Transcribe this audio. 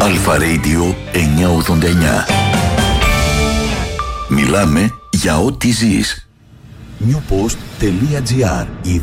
Αλφα Radio 989. Μιλάμε για ό,τι ζεις. Newpost.gr. Η